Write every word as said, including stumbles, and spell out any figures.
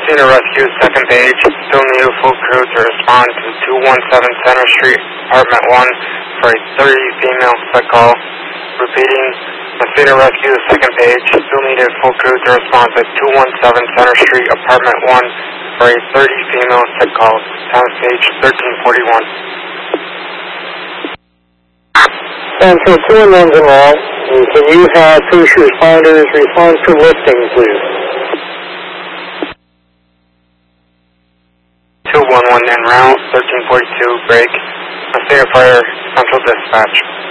Messina Rescue, second page. Still need a full crew to respond to two one seven Center Street, Apartment one, for a thirty female sick call. Repeating, Messina Rescue, second page. Still need a full crew to respond to two one seven Center Street, Apartment one, for a thirty female sick call. Time of page thirteen forty-one. Central two one one's en route. Can you have first responders respond for lifting, please? two one one en route, thirteen forty-two, break. Messina Fire, Central Dispatch.